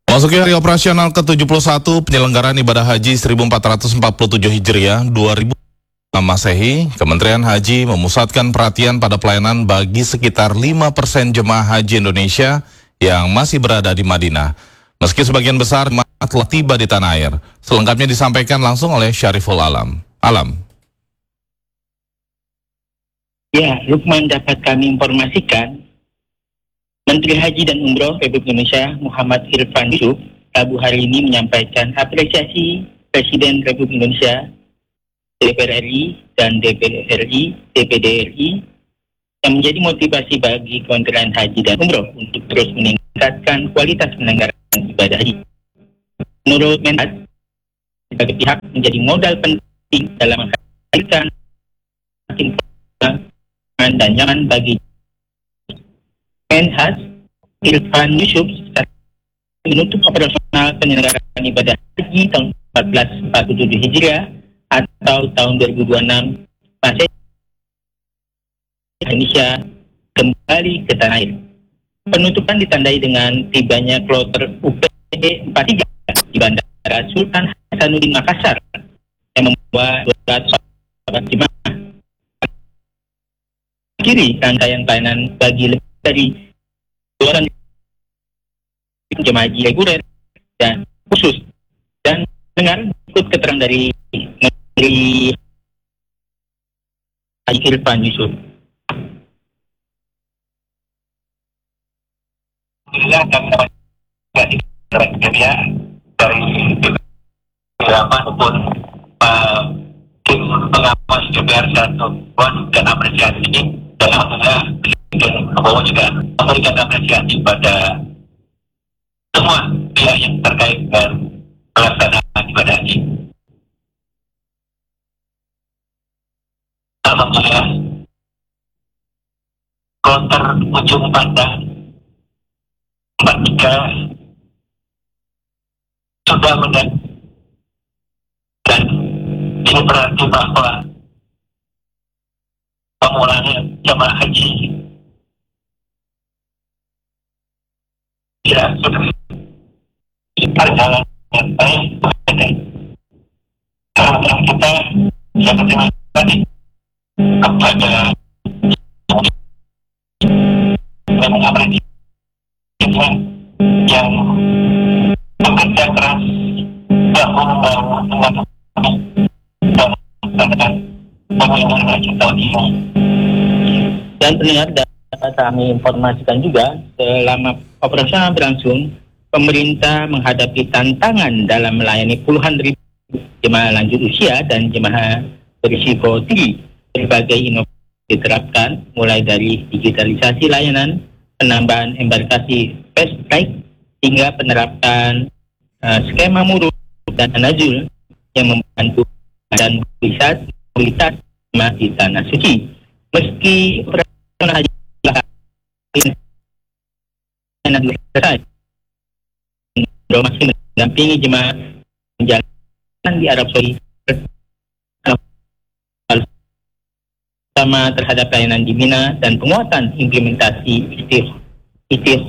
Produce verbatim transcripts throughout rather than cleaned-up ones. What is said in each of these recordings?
Memasuki hari operasional ke tujuh puluh satu penyelenggaraan ibadah haji seribu empat ratus empat puluh tujuh Hijriah dua ribu enam Masehi, Kementerian Haji memusatkan perhatian pada pelayanan bagi sekitar lima persen jemaah haji Indonesia yang masih berada di Madinah. Meski sebagian besar jemaah telah tiba di tanah air, selengkapnya disampaikan langsung oleh Syariful Alam. Alam. Ya, Lukman, dapat kami informasikan, Menteri Haji dan Umroh Republik Indonesia Muhammad Irfan Yusuf Rabu hari ini menyampaikan apresiasi Presiden Republik Indonesia, D P R R I dan D P R I, D P D R I yang menjadi motivasi bagi Kementerian Haji dan Umroh untuk terus meningkatkan kualitas penyelenggaraan ibadah haji. Menurut Menhad, sebagai pihak menjadi modal penting dalam menghadirkan dan nyaman bagi Menhad Irfan Yusuf menutup operasional penyelenggaraan ibadah haji tahun seribu empat ratus empat puluh tujuh Hijriah atau tahun dua ribu dua puluh enam Masehi Indonesia kembali ke tanah air. Penutupan ditandai dengan tibanya kloter U P empat puluh tiga di Bandara Sultan Hasanuddin Makassar yang membawa dua ratus jemaah kiri rangkaian pelayanan bagi lebih dari dua ratus jemaah haji reguler dan khusus. Dan dengar ikut keterangan dari Menteri Haji Irfan Yusuf. Alhamdulillah kami dapat dari dari beberapa maupun uh, tim pengawas D P R satu dan apresiasi. Dan alhamdulillah Presiden Prabowo juga memberikan apresiasi pada semua pihak yang terkait dengan pelaksanaan ibadah haji. Alhamdulillah, kloter ujung pandang empat puluh tiga sudah mendapat, dan ini berarti bahwa pemulangan jemaah haji ya sudah berjalan dengan baik. Harapan kita seperti tadi kepada yang mengapresiasi yang bekerja keras bahu-membahu dengan dan dengan penyelenggaraan haji tahun ini. Dan pendengar, dapat kami informasikan juga, selama operasional berlangsung, pemerintah menghadapi tantangan dalam melayani puluhan ribu jemaah lanjut usia dan jemaah berisiko tinggi. Berbagai inovasi diterapkan, mulai dari digitalisasi layanan, penambahan embarkasi fast track, hingga penerapan uh, skema murah dan tanazul yang membantu dan bisa mobilitas di tanah suci. Meski operasional haji selesai, masih mendampingi jemaah menjalankan di Arab Saudi sama terhadap pelayanan di Mina dan penguatan implementasi istiqomah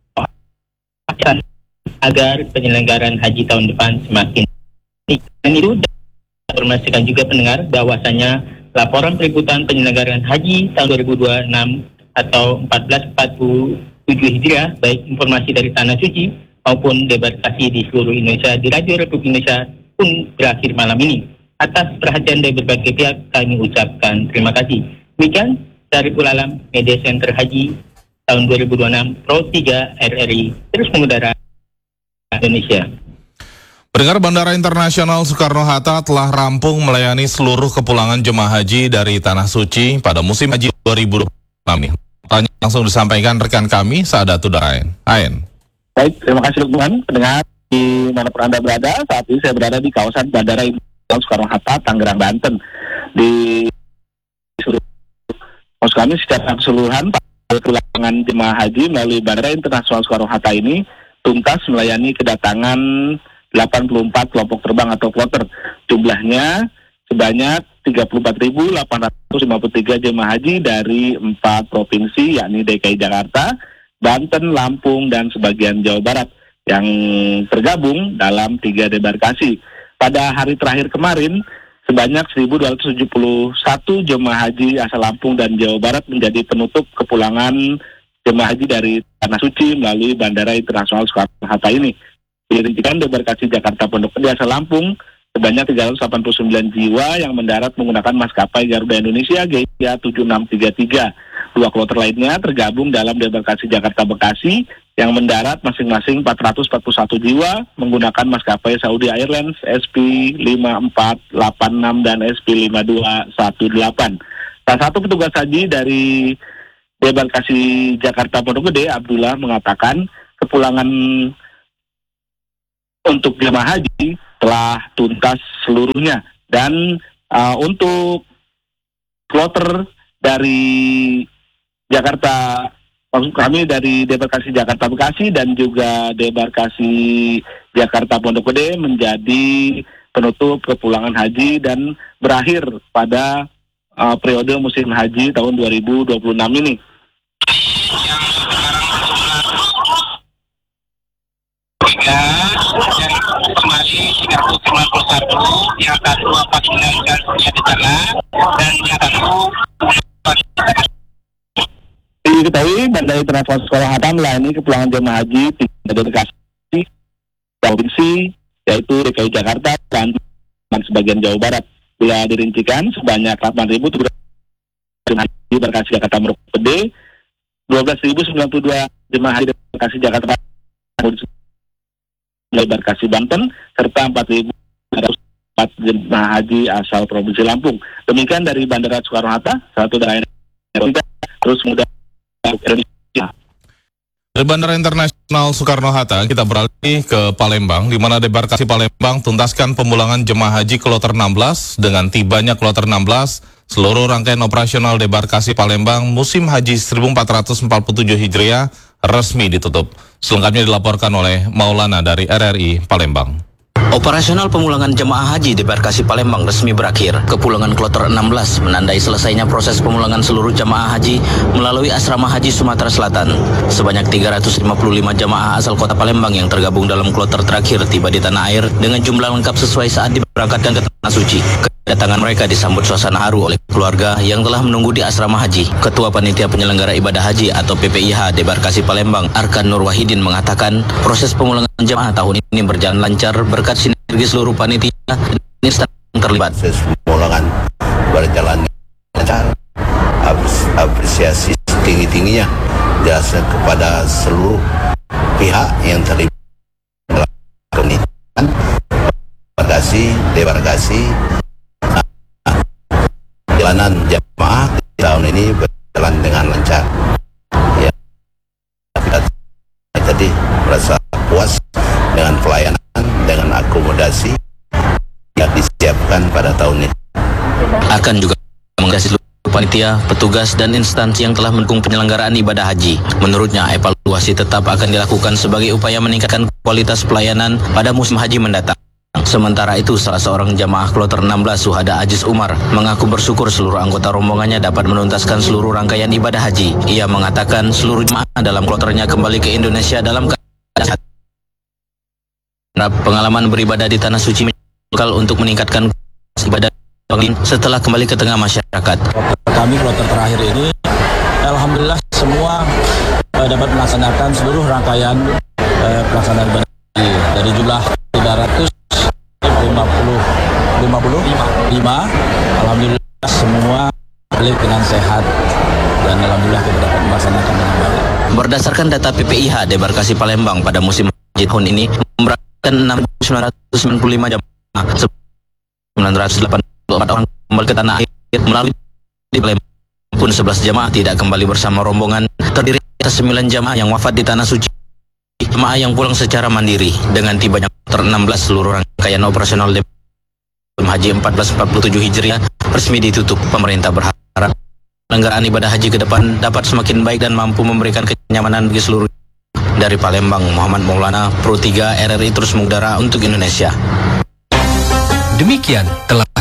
agar penyelenggaraan haji tahun depan semakin baik. Dan itu informasikan juga pendengar bahwasanya laporan periputan penyelenggaraan haji tahun dua ribu dua puluh enam atau seribu empat ratus empat puluh tujuh Hijriah, baik informasi dari Tanah Suci maupun debarkasi di seluruh Indonesia di Radio Republik Indonesia pun berakhir malam ini. Atas perhatian dari berbagai pihak kami ucapkan terima kasih. Demikian dari Alam Media Center Haji tahun dua ribu dua puluh enam Pro tiga R R I terus mengudara Indonesia. Pendengar, Bandara Internasional Soekarno-Hatta telah rampung melayani seluruh kepulangan jemaah haji dari Tanah Suci pada musim haji dua ribu dua puluh enam ini. Tanya langsung disampaikan rekan kami, Saadatul Dain. Ain. Baik, terima kasih Lukman. Pendengar di manapun Anda berada, saat ini saya berada di kawasan Bandara Internasional Soekarno-Hatta, Tangerang, Banten. Di seluruh maksud kami secara keseluruhan, kepulangan jemaah haji melalui Bandara Internasional Soekarno-Hatta ini tuntas melayani kedatangan delapan puluh empat kelompok terbang atau kloter. Jumlahnya sebanyak tiga puluh empat ribu delapan ratus lima puluh tiga jemaah haji dari empat provinsi, yakni D K I Jakarta, Banten, Lampung, dan sebagian Jawa Barat. yang tergabung dalam tiga debarkasi. Pada hari terakhir kemarin, sebanyak seribu dua ratus tujuh puluh satu jemaah haji asal Lampung dan Jawa Barat menjadi penutup kepulangan jemaah haji dari Tanah Suci melalui Bandara Internasional Soekarno-Hatta ini. Dirincikan debarkasi Jakarta Pondok Gede asal Lampung sebanyak tiga ratus delapan puluh sembilan jiwa yang mendarat menggunakan maskapai Garuda Indonesia G I A tujuh enam tiga tiga. Dua kloter lainnya tergabung dalam debarkasi Jakarta Bekasi yang mendarat masing-masing empat ratus empat puluh satu jiwa menggunakan maskapai Saudi Airlines S P lima empat delapan enam dan S P lima dua satu delapan. Salah satu petugas haji dari debarkasi Jakarta Pondok Gede, Abdullah, mengatakan kepulangan untuk jemaah haji telah tuntas seluruhnya, dan uh, untuk kloter dari Jakarta, maksud kami dari debarkasi Jakarta Bekasi dan juga debarkasi Jakarta Pondok Gede menjadi penutup kepulangan haji dan berakhir pada uh, periode musim haji tahun dua ribu dua puluh enam ini. Dan kembali tiga ratus sembilan puluh satu, yang satu empat puluh sembilan di sana, dan yang satu diketahui Bandara Internasional Soekarno-Hatta melayani kepulangan jemaah haji tiga debarkasi provinsi, yaitu D K I Jakarta dan sebagian Jawa Barat. Bila dirincikan sebanyak delapan ribu jemaah haji debarkasi Jakarta Pondok Gede, dua belas ribu sembilan puluh dua jemaah haji debarkasi Jakarta debarkasi Banten, serta empat ribu empat jemaah haji asal Provinsi Lampung. Demikian dari Bandara Soekarno-Hatta, satu daerah terus mudah Indonesia. Dari Bandara Internasional Soekarno-Hatta, kita beralih ke Palembang, di mana debarkasi Palembang tuntaskan pemulangan jemaah haji kloter enam belas. Dengan tibanya kloter enam belas, seluruh rangkaian operasional debarkasi Palembang musim haji seribu empat ratus empat puluh tujuh Hijriah resmi ditutup. Selengkapnya dilaporkan oleh Maulana dari R R I Palembang. Operasional pemulangan jemaah haji debarkasi Palembang resmi berakhir. Kepulangan kloter enam belas menandai selesainya proses pemulangan seluruh jemaah haji melalui Asrama Haji Sumatera Selatan. Sebanyak tiga ratus lima puluh lima jemaah asal kota Palembang yang tergabung dalam kloter terakhir tiba di tanah air dengan jumlah lengkap sesuai saat diberangkatkan ke Tanah Suci. Kedatangan mereka disambut suasana haru oleh keluarga yang telah menunggu di Asrama Haji. Ketua Panitia Penyelenggara Ibadah Haji atau P P I H Debarkasi Palembang, Arkan Nur Wahidin, mengatakan proses pemulangan jemaah tahun ini berjalan lancar berkat sinergi seluruh panitia dan instansi yang terlibat. Proses pemulangan berjalan lancar, apresiasi tinggi-tingginya jasa kepada seluruh pihak yang terlibat dalam kementerian debarkasi, debarkasi. Perjalanan jemaah tahun ini berjalan dengan lancar. Ya, kita tadi merasa puas dengan pelayanan, dengan akomodasi yang disiapkan pada tahun ini. Akan juga mengasih seluruh panitia, petugas, dan instansi yang telah mendukung penyelenggaraan ibadah haji. Menurutnya, evaluasi tetap akan dilakukan sebagai upaya meningkatkan kualitas pelayanan pada musim haji mendatang. Sementara itu, salah seorang jamaah kloter enam belas, Suhada Aziz Umar, mengaku bersyukur seluruh anggota rombongannya dapat menuntaskan seluruh rangkaian ibadah haji. Ia mengatakan seluruh jemaah dalam kloternya kembali ke Indonesia dalam keadaan sehat. Pengalaman beribadah di Tanah Suci lokal untuk meningkatkan ibadah setelah kembali ke tengah masyarakat. Kami kloter terakhir ini, alhamdulillah semua eh, dapat melaksanakan seluruh rangkaian eh, pelaksanaan ibadah haji dari jumlah tiga ratus lima puluh lima. Alhamdulillah semua balik dengan sehat dan alhamdulillah kita dapat melaksanakan dengan baik. Berdasarkan data P P I H Debarkasi Palembang pada musim haji tahun ini memberangkatkan enam ribu sembilan ratus sembilan puluh lima jamaah, sembilan ratus delapan puluh empat orang kembali ke tanah air melalui di Palembang. Pun sebelas jamaah tidak kembali bersama rombongan, terdiri atas sembilan jamaah yang wafat di Tanah Suci. Jemaah yang pulang secara mandiri. Dengan tibanya kloter enam belas, seluruh rangkaian operasional Haji seribu empat ratus empat puluh tujuh Hijriah resmi ditutup. Pemerintah berharap penyelenggaraan ibadah haji ke depan dapat semakin baik dan mampu memberikan kenyamanan bagi seluruh. Dari Palembang, Muhammad Maulana, Pro tiga R R I terus mengudara untuk Indonesia. Demikian telah